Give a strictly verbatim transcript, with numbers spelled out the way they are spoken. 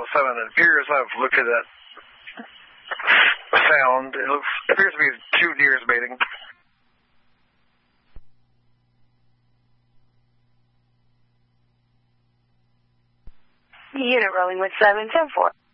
seven, it appears I've looked at that sound. It looks, appears to be two deers mating. Unit rolling with seven ten four.